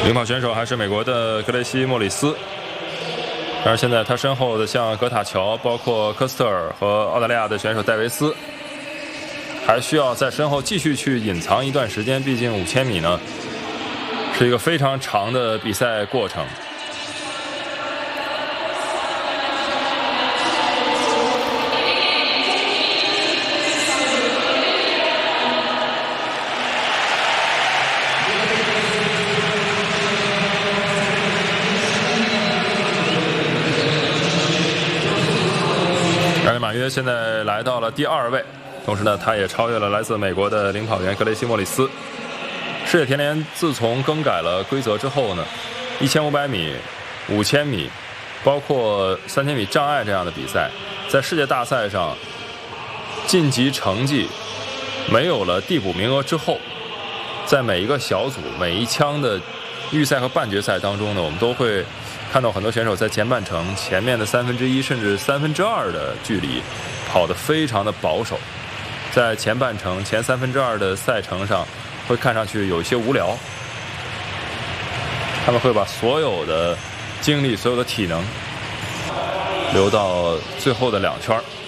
领跑选手还是美国的格雷西·莫里斯，但是现在他身后的像格塔乔、包括科斯特尔和澳大利亚的选手戴维斯，还需要在身后继续去隐藏一段时间。毕竟5000米呢是一个非常长的比赛过程。马约现在来到了第2位，同时呢，他也超越了来自美国的领跑员格雷西·莫里斯。世界田联自从更改了规则之后呢，1500米、5000米，包括3000米障碍这样的比赛，在世界大赛上晋级成绩没有了递补名额之后，在每一个小组、每一枪的预赛和半决赛当中呢，我们都会看到很多选手在前半程前面的1/3甚至2/3的距离跑得非常的保守，在前半程前2/3的赛程上会看上去有一些无聊，他们会把所有的精力、所有的体能留到最后的2圈。